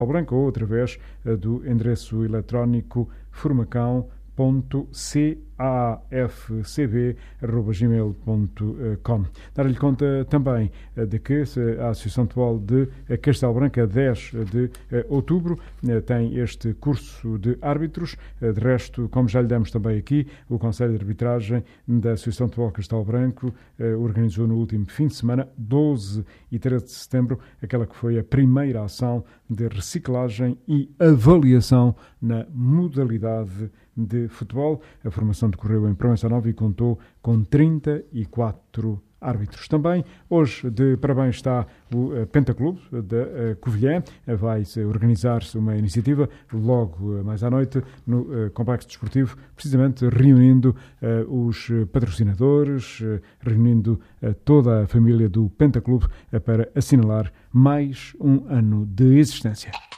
Branco ou através do endereço eletrónico formacão.cafcb@gmail.com. Dar-lhe conta também de que a Associação de Futebol de Castelo Branco, a 10 de outubro, tem este curso de árbitros. De resto, como já lhe demos também aqui, o Conselho de Arbitragem da Associação de Futebol de Castelo Branco organizou no último fim de semana, 12 e 13 de setembro, aquela que foi a primeira ação de reciclagem e avaliação na modalidade de futebol. A formação decorreu em Proença Nova e contou com 34 árbitros. Também hoje de parabéns está o Pentaclube da Covilhã. Vai-se organizar-se uma iniciativa logo mais à noite no Complexo Desportivo, precisamente reunindo os patrocinadores, reunindo toda a família do Pentaclube para assinalar mais um ano de existência.